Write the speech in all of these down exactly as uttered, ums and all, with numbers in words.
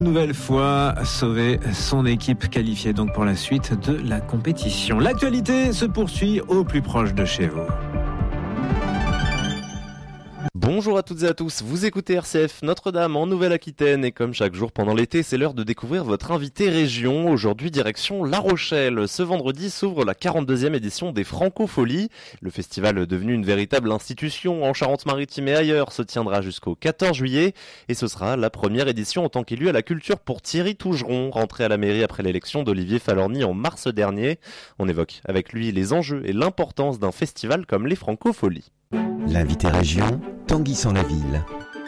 Nouvelle fois, sauver son équipe qualifiée donc pour la suite de la compétition. L'actualité se poursuit au plus proche de chez vous. Bonjour à toutes et à tous, vous écoutez R C F Notre-Dame en Nouvelle-Aquitaine et comme chaque jour pendant l'été, c'est l'heure de découvrir votre invité région. Aujourd'hui, direction La Rochelle. Ce vendredi s'ouvre la quarante-deuxième édition des Francopholies. Le festival, devenu une véritable institution en Charente-Maritime et ailleurs, se tiendra jusqu'au quatorze juillet et ce sera la première édition en tant qu'élu à la culture pour Thierry Tougeron, rentré à la mairie après l'élection d'Olivier Falorni en mars dernier. On évoque avec lui les enjeux et l'importance d'un festival comme les Francopholies. L'invité région, Tanguy Sans-la-Ville.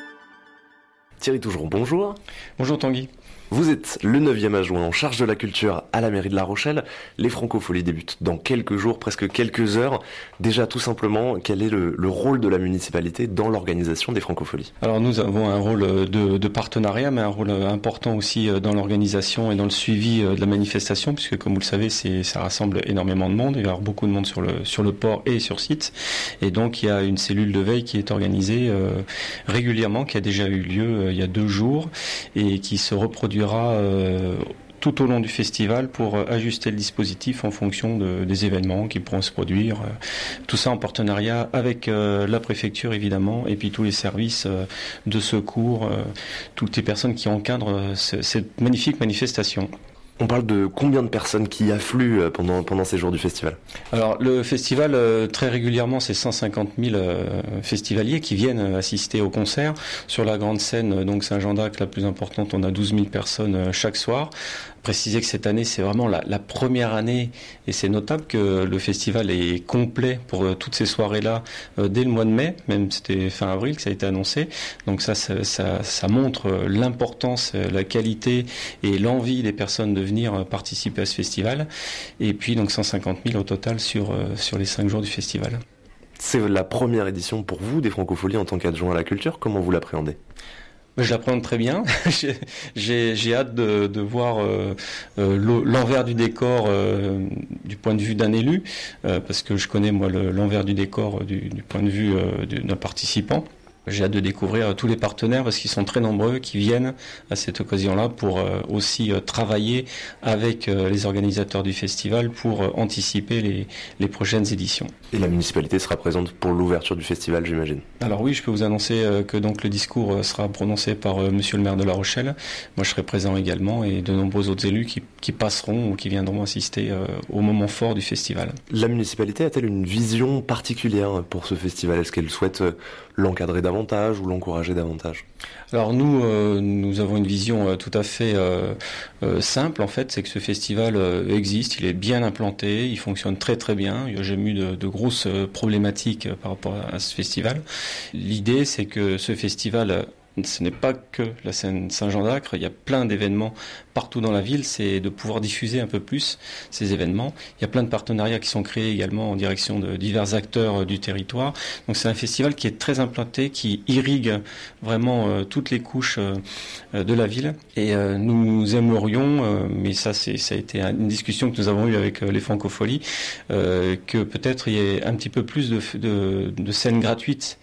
Thierry Tougeron, bonjour. Bonjour Tanguy. Vous êtes le neuvième adjoint en charge de la culture à la mairie de La Rochelle. Les Francopholies débutent dans quelques jours, presque quelques heures. Déjà, tout simplement, quel est le, le rôle de la municipalité dans l'organisation des Francopholies ? Alors nous avons un rôle de, de partenariat, mais un rôle important aussi dans l'organisation et dans le suivi de la manifestation, puisque comme vous le savez, c'est, ça rassemble énormément de monde. Il va y avoir beaucoup de monde sur le, sur le port et sur site. Et donc, il y a une cellule de veille qui est organisée euh, régulièrement, qui a déjà eu lieu euh, il y a deux jours et qui se reproduira Euh, tout au long du festival pour euh, ajuster le dispositif en fonction de, des événements qui pourront se produire. Euh, tout ça en partenariat avec euh, la préfecture évidemment et puis tous les services euh, de secours, euh, toutes les personnes qui encadrent euh, ce, cette magnifique manifestation. On parle de combien de personnes qui affluent pendant, pendant ces jours du festival ? Alors le festival, euh, très régulièrement, c'est cent cinquante mille euh, festivaliers qui viennent assister au concert. Sur la grande scène, donc Saint-Jean-d'Acre, la plus importante, on a douze mille personnes euh, chaque soir. Préciser que cette année, c'est vraiment la, la première année, et c'est notable que le festival est complet pour euh, toutes ces soirées-là euh, dès le mois de mai, même c'était fin avril que ça a été annoncé. Donc ça, ça, ça, ça montre euh, l'importance, euh, la qualité et l'envie des personnes de venir euh, participer à ce festival. Et puis donc cent cinquante mille au total sur, euh, sur les cinq jours du festival. C'est la première édition pour vous des Francopholies en tant qu'adjoint à la culture. Comment vous l'appréhendez ? Je l'appréhende très bien. j'ai, j'ai, j'ai hâte de, de voir euh, euh, l'envers du décor euh, du point de vue d'un élu, euh, parce que je connais moi le, l'envers du décor du, du point de vue euh, d'un participant. J'ai hâte de découvrir tous les partenaires parce qu'ils sont très nombreux qui viennent à cette occasion-là pour euh, aussi euh, travailler avec euh, les organisateurs du festival pour euh, anticiper les, les prochaines éditions. Et la municipalité sera présente pour l'ouverture du festival, j'imagine. Alors oui, je peux vous annoncer euh, que donc le discours euh, sera prononcé par euh, Monsieur le maire de La Rochelle. Moi, je serai présent également et de nombreux autres élus qui, qui passeront ou qui viendront assister euh, au moment fort du festival. La municipalité a-t-elle une vision particulière pour ce festival ? Est-ce qu'elle souhaite euh, l'encadrer davantage ou l'encourager davantage ? Alors nous, euh, nous avons une vision euh, tout à fait euh, euh, simple en fait, c'est que ce festival euh, existe, il est bien implanté, il fonctionne très très bien, il n'y a jamais eu de, de grosses euh, problématiques euh, par rapport à, à ce festival. L'idée c'est que ce festival, euh, ce n'est pas que la scène Saint-Jean-d'Acre, il y a plein d'événements partout dans la ville, c'est de pouvoir diffuser un peu plus ces événements. Il y a plein de partenariats qui sont créés également en direction de divers acteurs du territoire. Donc c'est un festival qui est très implanté, qui irrigue vraiment euh, toutes les couches euh, de la ville. Et euh, nous aimerions, euh, mais ça c'est ça a été une discussion que nous avons eue avec euh, les Francopholies, euh, que peut-être il y ait un petit peu plus de, de, de scènes gratuites.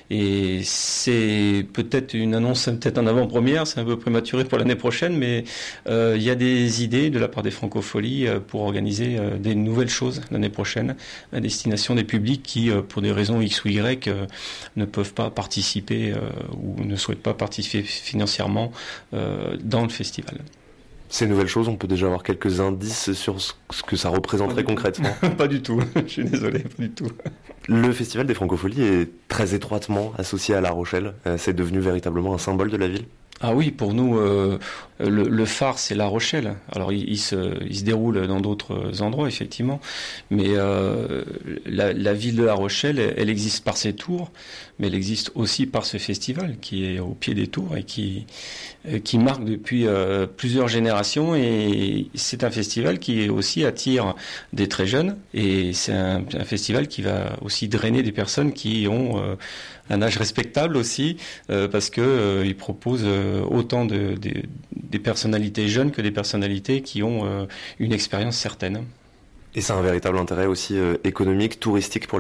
Et c'est peut-être une annonce, peut-être en avant-première, c'est un peu prématuré pour l'année prochaine, mais Euh, il y a des idées de la part des Francopholies euh, pour organiser euh, des nouvelles choses l'année prochaine à destination des publics qui, euh, pour des raisons X ou Y, euh, ne peuvent pas participer euh, ou ne souhaitent pas participer financièrement euh, dans le festival. Ces nouvelles choses, on peut déjà avoir quelques indices sur ce que ça représenterait concrètement ? Pas du tout, je suis désolé, pas du tout. Le Festival des Francopholies est très étroitement associé à La Rochelle. C'est devenu véritablement un symbole de la ville ? Ah oui, pour nous, euh, le, le phare, c'est La Rochelle. Alors, il, il, se, il se déroule dans d'autres endroits, effectivement. Mais euh, la, la ville de La Rochelle, elle, elle existe par ses tours, mais elle existe aussi par ce festival qui est au pied des tours et qui, qui marque depuis euh, plusieurs générations. Et c'est un festival qui aussi attire des très jeunes. Et c'est un, un festival qui va aussi drainer des personnes qui ont euh, un âge respectable aussi, euh, parce que euh, il propose euh, autant de, de, des personnalités jeunes que des personnalités qui ont euh, une expérience certaine. Et c'est un véritable intérêt aussi euh, économique, touristique pour la ville.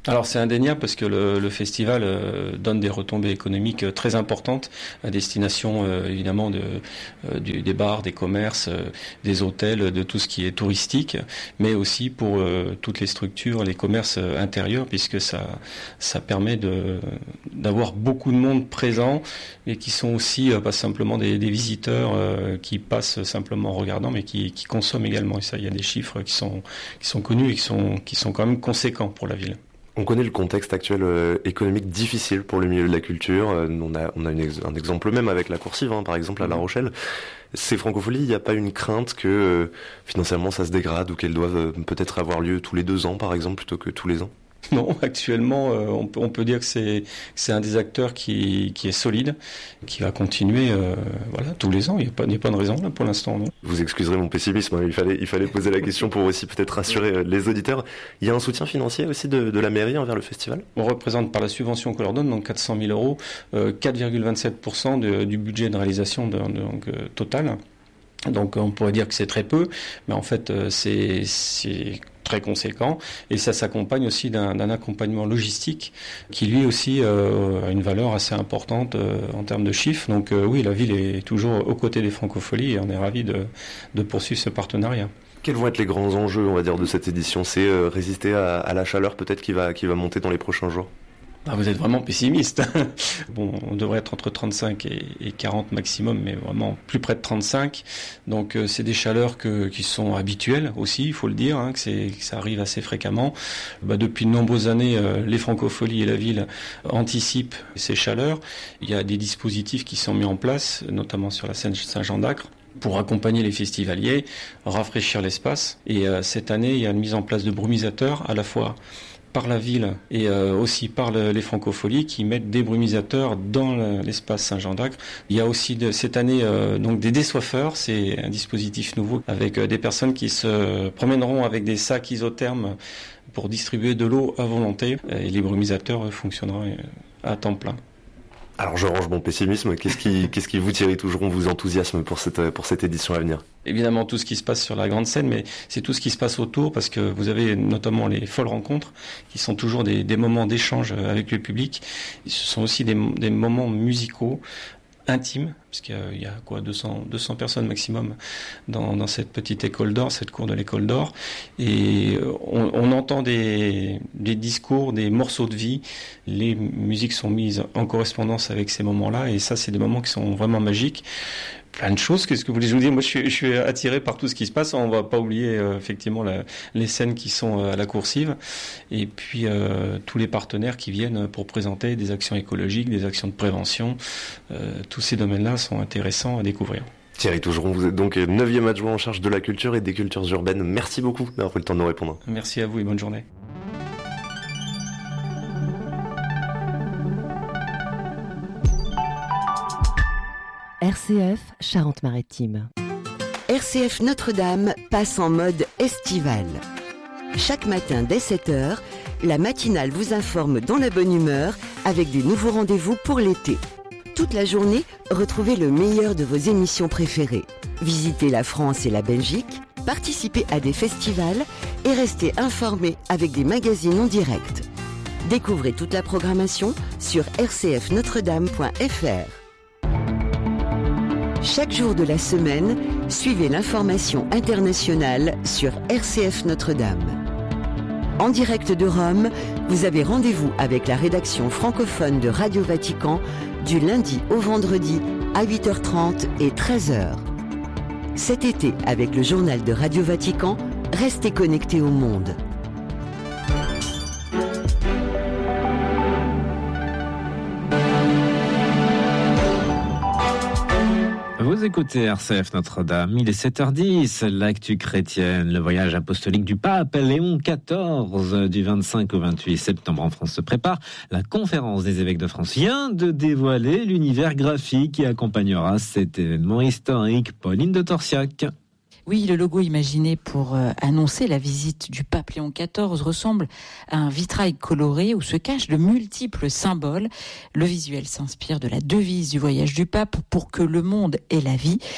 Alors c'est indéniable parce que le, le festival euh, donne des retombées économiques euh, très importantes à destination euh, évidemment de, euh, du, des bars, des commerces, euh, des hôtels, de tout ce qui est touristique, mais aussi pour euh, toutes les structures, les commerces euh, intérieurs, puisque ça, ça permet de, d'avoir beaucoup de monde présent et qui sont aussi euh, pas simplement des, des visiteurs euh, qui passent simplement en regardant, mais qui, qui consomment également. Et ça, il y a des chiffres qui sont, qui sont connus et qui sont, qui sont quand même conséquents pour la ville. On connaît le contexte actuel euh, économique difficile pour le milieu de la culture. Euh, on a, on a une ex- un exemple même avec la Coursive, hein, par exemple à La Rochelle. Ces francopholies, il n'y a pas une crainte que euh, financièrement ça se dégrade ou qu'elles doivent euh, peut-être avoir lieu tous les deux ans, par exemple, plutôt que tous les ans? Non, actuellement, euh, on, peut, on peut dire que c'est, c'est un des acteurs qui, qui est solide, qui va continuer euh, voilà, tous les ans. Il n'y a pas, il n'y a pas de raison là pour l'instant. Non. Vous excuserez mon pessimisme, hein, il fallait, il fallait poser la question pour aussi peut-être rassurer les auditeurs. Il y a un soutien financier aussi de, de la mairie envers le festival? On représente par la subvention qu'on leur donne, donc quatre cent mille euros, euh, quatre virgule vingt-sept pour cent de, du budget de réalisation de, de, donc, euh, total. Donc on pourrait dire que c'est très peu, mais en fait euh, c'est... c'est très conséquent, et ça s'accompagne aussi d'un, d'un accompagnement logistique qui lui aussi euh, a une valeur assez importante euh, en termes de chiffres. Donc euh, oui, la ville est toujours aux côtés des francopholies et on est ravis de, de poursuivre ce partenariat. Quels vont être les grands enjeux, on va dire, de cette édition? C'est euh, résister à, à la chaleur peut-être qui va, qui va monter dans les prochains jours? Ah, vous êtes vraiment pessimiste. Bon, on devrait être entre trente-cinq et, et quarante maximum, mais vraiment plus près de trente-cinq. Donc euh, c'est des chaleurs que, qui sont habituelles aussi, il faut le dire, hein, que, c'est, que ça arrive assez fréquemment. Bah, depuis de nombreuses années, euh, les francopholies et la ville anticipent ces chaleurs. Il y a des dispositifs qui sont mis en place, notamment sur la scène Saint-Jean-d'Acre, pour accompagner les festivaliers, rafraîchir l'espace. Et euh, cette année, il y a une mise en place de brumisateurs, à la fois par la ville et euh, aussi par le, les francopholies qui mettent des brumisateurs dans le, l'espace Saint-Jean-d'Acre. Il y a aussi de, cette année euh, donc des désoiffeurs, c'est un dispositif nouveau avec euh, des personnes qui se promèneront avec des sacs isothermes pour distribuer de l'eau à volonté, et les brumisateurs euh, fonctionneront à temps plein. Alors je range mon pessimisme, qu'est-ce qui, qu'est-ce qui vous, Thierry Tougeron, vous enthousiasme pour cette, pour cette édition à venir? Évidemment tout ce qui se passe sur la grande scène, mais c'est tout ce qui se passe autour, parce que vous avez notamment les folles rencontres, qui sont toujours des, des moments d'échange avec le public. Ce sont aussi des, des moments musicaux, intimes, parce qu'il y a, il y a quoi, deux cents, deux cents personnes maximum dans, dans cette petite école d'or, cette cour de l'école d'or, et on, on entend des, des discours, des morceaux de vie, les musiques sont mises en correspondance avec ces moments-là, et ça c'est des moments qui sont vraiment magiques. Plein de choses, qu'est-ce que vous voulez que je vous dise? Moi je suis, je suis attiré par tout ce qui se passe, on va pas oublier euh, effectivement la, les scènes qui sont euh, à la Coursive, et puis euh, tous les partenaires qui viennent pour présenter des actions écologiques, des actions de prévention, euh, tous ces domaines-là sont intéressants à découvrir. Thierry Tougeron, vous êtes donc neuvième adjoint en charge de la culture et des cultures urbaines. Merci beaucoup d'avoir pris le temps de nous répondre. Merci à vous et bonne journée. R C F Charente-Maritime. R C F Notre-Dame passe en mode estival. Chaque matin dès sept heures, la matinale vous informe dans la bonne humeur avec des nouveaux rendez-vous pour l'été. Toute la journée, retrouvez le meilleur de vos émissions préférées. Visitez la France et la Belgique, participez à des festivals et restez informés avec des magazines en direct. Découvrez toute la programmation sur r c f notre dame point f r. Chaque jour de la semaine, suivez l'information internationale sur R C F Notre-Dame. En direct de Rome, vous avez rendez-vous avec la rédaction francophone de Radio Vatican du lundi au vendredi à huit heures trente et treize heures. Cet été, avec le journal de Radio Vatican, restez connectés au monde. Vous écoutez R C F Notre-Dame, il est sept heures dix, l'actu chrétienne, le voyage apostolique du pape Léon quatorze du vingt-cinq au vingt-huit septembre en France se prépare. La conférence des évêques de France vient de dévoiler l'univers graphique qui accompagnera cet événement historique. Pauline de Torsiac. Oui, le logo imaginé pour euh, annoncer la visite du pape Léon quatorze ressemble à un vitrail coloré où se cachent de multiples symboles. Le visuel s'inspire de la devise du voyage du pape pour que le monde ait la vie.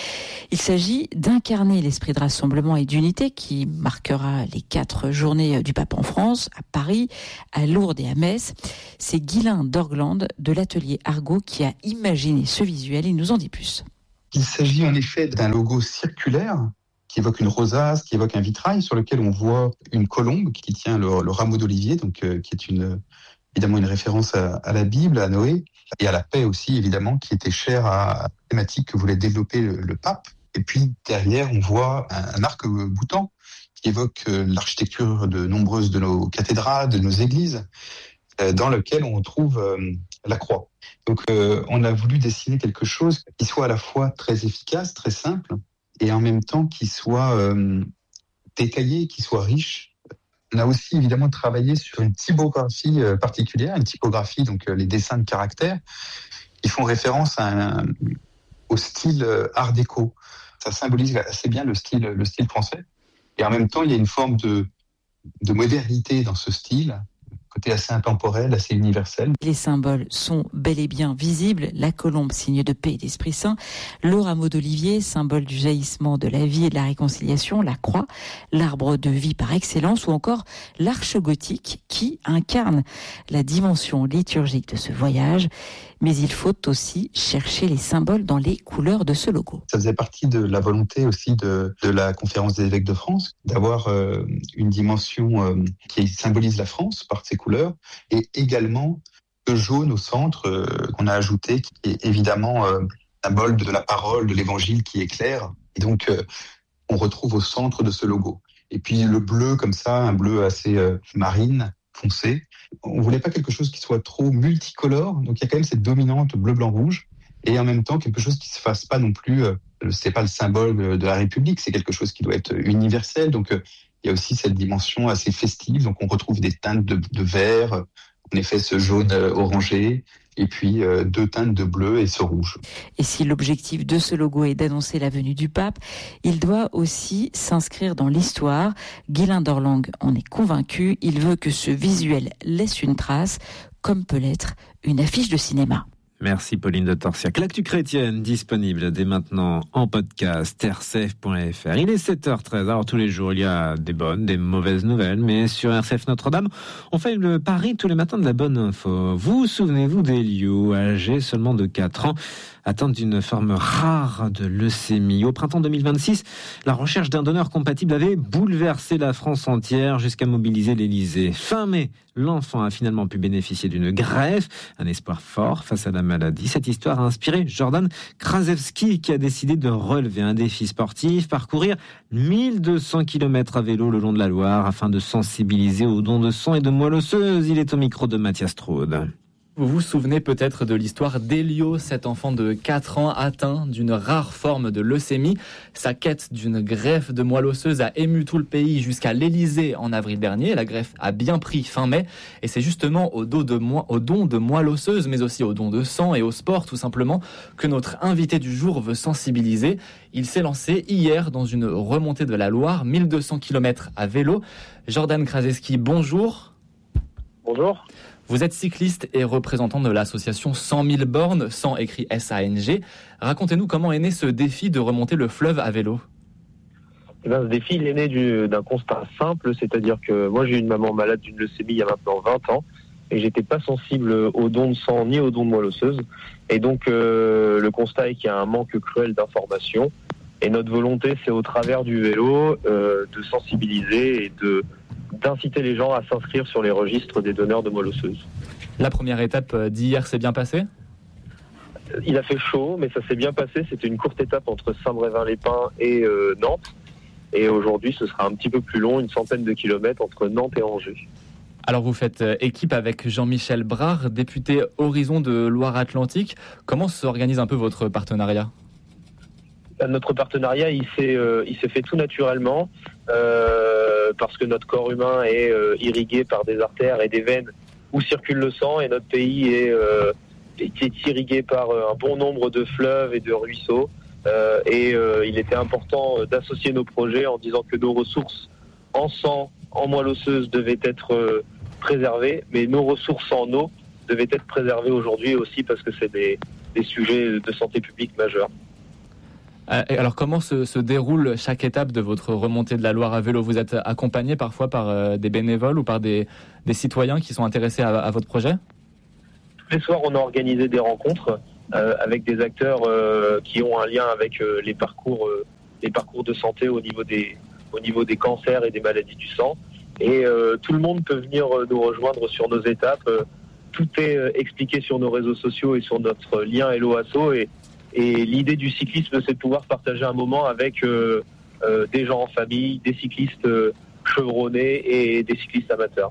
Il s'agit d'incarner l'esprit de rassemblement et d'unité qui marquera les quatre journées du pape en France, à Paris, à Lourdes et à Metz. C'est Guylain Dorgland de l'atelier Argot qui a imaginé ce visuel. Il nous en dit plus. Il s'agit en effet d'un logo circulaire qui évoque une rosace, qui évoque un vitrail sur lequel on voit une colombe qui tient le, le rameau d'olivier, donc euh, qui est une, évidemment une référence à, à la Bible, à Noé, et à la paix aussi, évidemment, qui était chère à la thématique que voulait développer le, le pape. Et puis derrière, on voit un, un arc-boutant qui évoque euh, l'architecture de nombreuses de nos cathédrales, de nos églises, euh, dans lequel on trouve euh, la croix. Donc euh, on a voulu dessiner quelque chose qui soit à la fois très efficace, très simple, et en même temps qui soit euh, détaillé, qui soit riche. On a aussi évidemment travaillé sur une typographie euh, particulière, une typographie, donc euh, les dessins de caractères, qui font référence à un, au style euh, art déco. Ça symbolise assez bien le style, le style français. Et en même temps, il y a une forme de, de modernité dans ce style, côté assez intemporel, assez universel. Les symboles sont bel et bien visibles. La colombe, signe de paix et d'Esprit Saint. Le rameau d'olivier, symbole du jaillissement de la vie et de la réconciliation. La croix, l'arbre de vie par excellence. Ou encore l'arche gothique qui incarne la dimension liturgique de ce voyage. Mais il faut aussi chercher les symboles dans les couleurs de ce logo. Ça faisait partie de la volonté aussi de, de la Conférence des évêques de France, d'avoir euh, une dimension euh, qui symbolise la France par ses couleurs, et également le jaune au centre euh, qu'on a ajouté, qui est évidemment euh, symbole de la parole, de l'évangile qui éclaire. Et donc, euh, on retrouve au centre de ce logo. Et puis le bleu comme ça, un bleu assez euh, marine, foncé. On voulait pas quelque chose qui soit trop multicolore, donc il y a quand même cette dominante bleu, blanc, rouge, et en même temps quelque chose qui se fasse pas non plus, euh, c'est pas le symbole de la République, c'est quelque chose qui doit être universel, donc euh, il y a aussi cette dimension assez festive, donc on retrouve des teintes de, de vert, en effet ce jaune euh, orangé, et puis euh, deux teintes de bleu et ce rouge. Et si l'objectif de ce logo est d'annoncer la venue du pape, il doit aussi s'inscrire dans l'histoire. Guylain Dorgland en est convaincu, il veut que ce visuel laisse une trace, comme peut l'être une affiche de cinéma. Merci Pauline de Torsiac. L'actu chrétienne disponible dès maintenant en podcast r c f point f r. Il est sept heures treize. Alors tous les jours, il y a des bonnes, des mauvaises nouvelles, mais sur R C F Notre-Dame, on fait le pari tous les matins de la bonne info. Vous souvenez-vous d'Elio, âgé seulement de quatre ans, atteinte d'une forme rare de leucémie. Au printemps deux mille vingt-six, la recherche d'un donneur compatible avait bouleversé la France entière jusqu'à mobiliser l'Élysée. Fin mai, l'enfant a finalement pu bénéficier d'une greffe, un espoir fort face à la maladie. Cette histoire a inspiré Jordan Kraszewski qui a décidé de relever un défi sportif, parcourir mille deux cents kilomètres à vélo le long de la Loire afin de sensibiliser aux dons de sang et de moelle osseuse. Il est au micro de Mathias Straude. Vous vous souvenez peut-être de l'histoire d'Elio, cet enfant de quatre ans atteint d'une rare forme de leucémie. Sa quête d'une greffe de moelle osseuse a ému tout le pays jusqu'à l'Élysée en avril dernier. La greffe a bien pris fin mai et c'est justement au, dos de mo- au don de moelle osseuse, mais aussi au don de sang et au sport tout simplement, que notre invité du jour veut sensibiliser. Il s'est lancé hier dans une remontée de la Loire, mille deux cents kilomètres à vélo. Jordan Kraszewski, bonjour. Bonjour. Vous êtes cycliste et représentant de l'association cent mille bornes, cent écrit S A N G. Racontez-nous comment est né ce défi de remonter le fleuve à vélo. Eh bien, ce défi il est né du, d'un constat simple, c'est-à-dire que moi j'ai eu une maman malade d'une leucémie il y a maintenant vingt ans et j'étais pas sensible aux dons de sang ni aux dons de moelle osseuse. Et donc euh, le constat est qu'il y a un manque cruel d'informations et notre volonté c'est au travers du vélo euh, de sensibiliser et de d'inciter les gens à s'inscrire sur les registres des donneurs de moelle osseuse. La première étape d'hier s'est bien passée ? Il a fait chaud, mais ça s'est bien passé. C'était une courte étape entre Saint-Brévin-les-Pins et euh, Nantes. Et aujourd'hui, ce sera un petit peu plus long, une centaine de kilomètres entre Nantes et Angers. Alors vous faites équipe avec Jean-Michel Brard, député Horizon de Loire-Atlantique. Comment s'organise un peu votre partenariat ? Notre partenariat, il s'est, euh, il s'est fait tout naturellement euh, parce que notre corps humain est euh, irrigué par des artères et des veines où circule le sang et notre pays est, euh, est irrigué par un bon nombre de fleuves et de ruisseaux. Euh, et euh, il était important d'associer nos projets en disant que nos ressources en sang, en moelle osseuse devaient être euh, préservées, mais nos ressources en eau devaient être préservées aujourd'hui aussi parce que c'est des, des sujets de santé publique majeurs. Alors comment se, se déroule chaque étape de votre remontée de la Loire à vélo? Vous êtes accompagné parfois par euh, des bénévoles ou par des, des citoyens qui sont intéressés à, à votre projet? Tous les soirs, on a organisé des rencontres euh, avec des acteurs euh, qui ont un lien avec euh, les parcours, euh, les parcours de santé au niveau des, au niveau des cancers et des maladies du sang. Et euh, tout le monde peut venir euh, nous rejoindre sur nos étapes. Euh, tout est euh, expliqué sur nos réseaux sociaux et sur notre lien Hello Asso. Et, et l'idée du cyclisme, c'est de pouvoir partager un moment avec euh, euh, des gens en famille, des cyclistes euh, chevronnés et des cyclistes amateurs.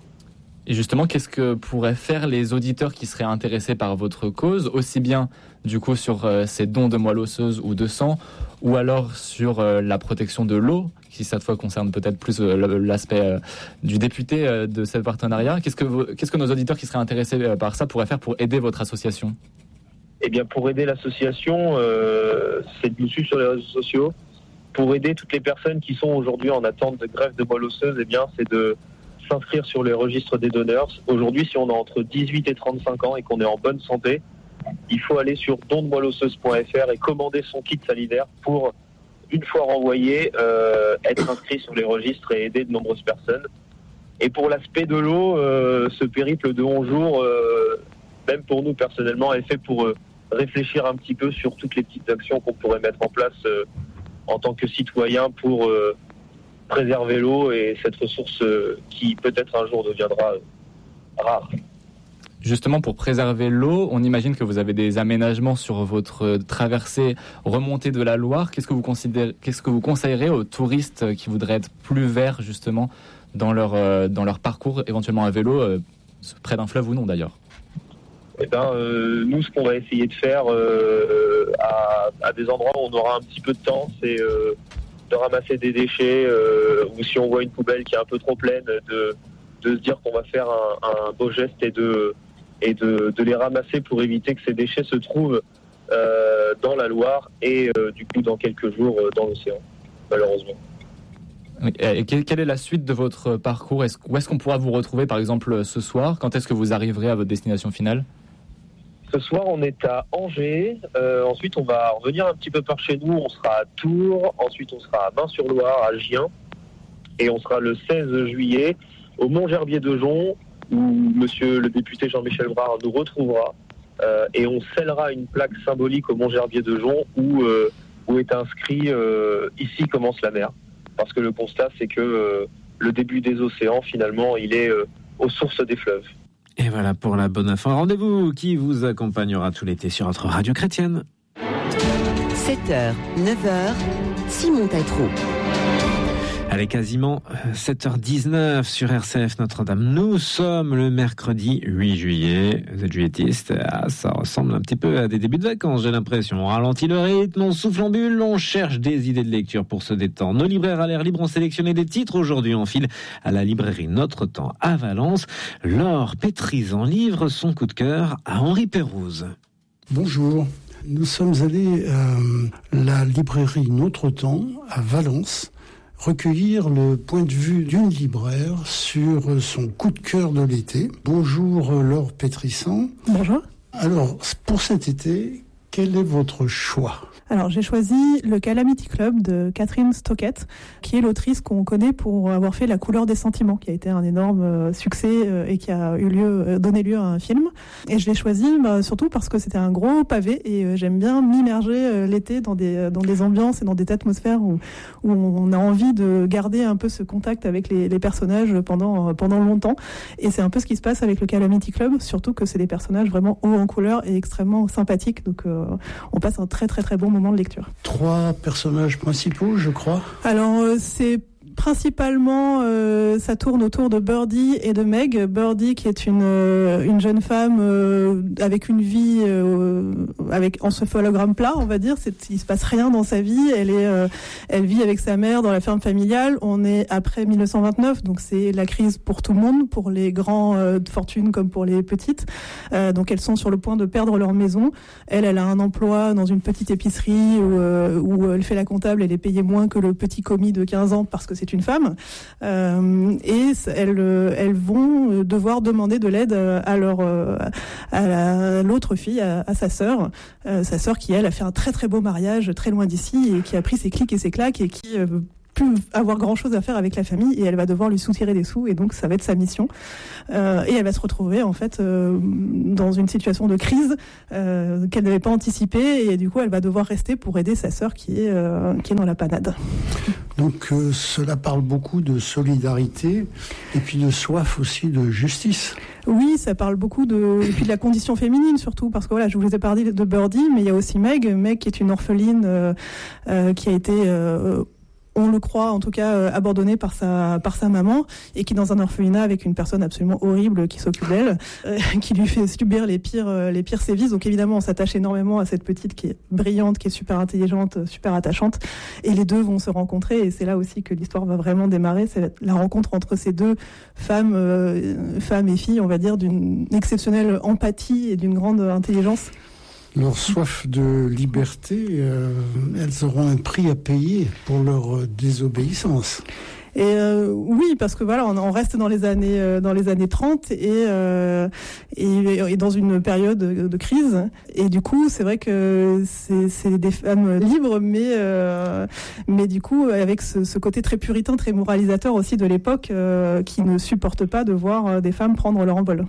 Et justement, qu'est-ce que pourraient faire les auditeurs qui seraient intéressés par votre cause, aussi bien du coup sur euh, ces dons de moelle osseuse ou de sang, ou alors sur euh, la protection de l'eau, qui cette fois concerne peut-être plus euh, l'aspect euh, du député euh, de ce partenariat. Qu'est-ce que, vous, qu'est-ce que nos auditeurs qui seraient intéressés euh, par ça pourraient faire pour aider votre association? Eh bien, pour aider l'association, euh, c'est de nous suivre sur les réseaux sociaux. Pour aider toutes les personnes qui sont aujourd'hui en attente de greffe de moelle osseuse, eh bien, c'est de s'inscrire sur les registres des donneurs. Aujourd'hui, si on a entre dix-huit et trente-cinq ans et qu'on est en bonne santé, il faut aller sur don de moelle osseuse point f r et commander son kit salivaire pour, une fois renvoyé, euh, être inscrit sur les registres et aider de nombreuses personnes. Et pour l'aspect de l'eau, euh, ce périple de onze jours, euh, même pour nous personnellement, est fait pour euh, réfléchir un petit peu sur toutes les petites actions qu'on pourrait mettre en place euh, en tant que citoyen pour euh, préserver l'eau et cette ressource euh, qui peut-être un jour deviendra euh, rare. Justement, pour préserver l'eau, on imagine que vous avez des aménagements sur votre traversée remontée de la Loire. Qu'est-ce que vous considérez, qu'est-ce que vous conseillerez aux touristes qui voudraient être plus verts justement dans leur, euh, dans leur parcours, éventuellement à vélo, euh, près d'un fleuve ou non d'ailleurs? Eh ben, euh, nous, ce qu'on va essayer de faire euh, à, à des endroits où on aura un petit peu de temps, c'est euh, de ramasser des déchets, euh, ou si on voit une poubelle qui est un peu trop pleine, de, de se dire qu'on va faire un, un beau geste et de et de, de les ramasser pour éviter que ces déchets se trouvent euh, dans la Loire et euh, du coup dans quelques jours euh, dans l'océan, malheureusement. Et quelle est la suite de votre parcours? Est-ce, Où est-ce qu'on pourra vous retrouver par exemple ce soir? Quand est-ce que vous arriverez à votre destination finale? Ce soir on est à Angers, euh, ensuite on va revenir un petit peu par chez nous, on sera à Tours, ensuite on sera à Bain-sur-Loire, à Gien, et on sera le seize juillet au Mont-Gerbier-de-Jonc, où monsieur le député Jean-Michel Brard nous retrouvera euh, et on scellera une plaque symbolique au Mont-Gerbier-de-Jonc où, euh, où est inscrit euh, « Ici commence la mer ». Parce que le constat, c'est que euh, le début des océans, finalement, il est euh, aux sources des fleuves. Et voilà pour la bonne info. Rendez-vous qui vous accompagnera tout l'été sur notre radio chrétienne. sept heures, neuf heures, Simon Tatro. Allez, quasiment sept heures dix-neuf sur R C F Notre-Dame. Nous sommes le mercredi huit juillet. Vous êtes juilletistes? Ah, ça ressemble un petit peu à des débuts de vacances, j'ai l'impression. On ralentit le rythme, on souffle en bulle, on cherche des idées de lecture pour se détendre. Nos libraires à l'air libre ont sélectionné des titres. Aujourd'hui, on file à la librairie Notre Temps à Valence. Laure Pétrizan livre son coup de cœur à Henri Pérouse. Bonjour. Nous sommes allés à la librairie Notre Temps à Valence recueillir le point de vue d'une libraire sur son coup de cœur de l'été. Bonjour Laure Pétrizan. Bonjour. Alors, pour cet été, quel est votre choix ? Alors, j'ai choisi le Calamity Club de Catherine Stockett, qui est l'autrice qu'on connaît pour avoir fait La couleur des sentiments, qui a été un énorme euh, succès euh, et qui a eu lieu, euh, donné lieu à un film. Et je l'ai choisi bah, surtout parce que c'était un gros pavé et euh, j'aime bien m'immerger euh, l'été dans des, dans des ambiances et dans des atmosphères où, où on a envie de garder un peu ce contact avec les, les personnages pendant, euh, pendant longtemps. Et c'est un peu ce qui se passe avec le Calamity Club, surtout que c'est des personnages vraiment hauts en couleur et extrêmement sympathiques. Donc euh, on passe un très très très bon moment de lecture. Trois personnages principaux, je crois. Alors, euh, c'est principalement, euh, ça tourne autour de Birdie et de Meg. Birdie, qui est une euh, une jeune femme euh, avec une vie euh, avec encéphalogramme plat, on va dire. C'est, il se passe rien dans sa vie. Elle est, euh, elle vit avec sa mère dans la ferme familiale. On est après mille neuf cent vingt-neuf, donc c'est la crise pour tout le monde, pour les grands euh, de fortune comme pour les petites. Euh, donc elles sont sur le point de perdre leur maison. Elle, elle a un emploi dans une petite épicerie où, euh, où elle fait la comptable. Elle est payée moins que le petit commis de quinze ans parce que c'est est une femme, euh, et elles, elles vont devoir demander de l'aide à leur, à, la, à l'autre fille, à, à sa sœur, euh, sa sœur qui elle a fait un très très beau mariage très loin d'ici et qui a pris ses clics et ses claques et qui euh, plus avoir grand chose à faire avec la famille et elle va devoir lui soutirer des sous et donc ça va être sa mission euh, et elle va se retrouver en fait euh, dans une situation de crise euh, qu'elle n'avait pas anticipée et du coup elle va devoir rester pour aider sa sœur qui est, euh, qui est dans la panade. Donc euh, cela parle beaucoup de solidarité et puis de soif aussi de justice. Oui, ça parle beaucoup de et puis de la condition féminine surtout parce que voilà, je vous ai parlé de Birdie mais il y a aussi Meg, Meg qui est une orpheline euh, euh, qui a été euh, on le croit en tout cas euh, abandonnée par sa par sa maman et qui est dans un orphelinat avec une personne absolument horrible qui s'occupe d'elle, euh, qui lui fait subir les pires euh, les pires sévices. Donc évidemment on s'attache énormément à cette petite qui est brillante, qui est super intelligente, super attachante et les deux vont se rencontrer et c'est là aussi que l'histoire va vraiment démarrer. C'est la rencontre entre ces deux femmes euh, femmes et filles, on va dire, d'une exceptionnelle empathie et d'une grande intelligence. Leur soif de liberté, euh, elles auront un prix à payer pour leur euh, désobéissance. Et euh, oui, parce que voilà, on, on reste dans les années euh, dans les années trente et, euh, et et dans une période de, de crise. Et du coup, c'est vrai que c'est, c'est des femmes libres, mais euh, mais du coup avec ce, ce côté très puritain, très moralisateur aussi de l'époque, euh, qui ne supporte pas de voir des femmes prendre leur envol.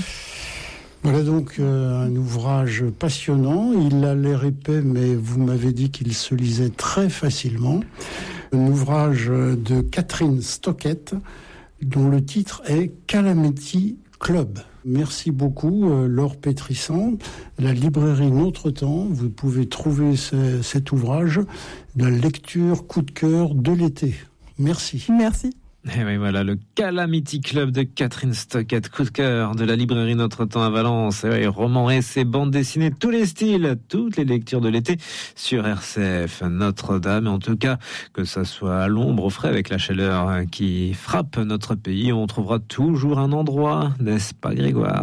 Voilà donc euh, un ouvrage passionnant. Il a l'air épais, mais vous m'avez dit qu'il se lisait très facilement. Un ouvrage de Catherine Stockett, dont le titre est Calamity Club. Merci beaucoup, euh, Laure Pétrisson. La librairie Notre Temps, vous pouvez trouver ce, cet ouvrage, la lecture coup de cœur de l'été. Merci. Merci. Et oui, voilà, le Calamity Club de Catherine Stockett, coup de cœur de la librairie Notre Temps à Valence. Et oui, romans, essais, bandes dessinées, tous les styles, toutes les lectures de l'été sur R C F Notre-Dame. Et en tout cas, que ça soit à l'ombre, au frais, avec la chaleur qui frappe notre pays, on trouvera toujours un endroit, n'est-ce pas Grégoire ?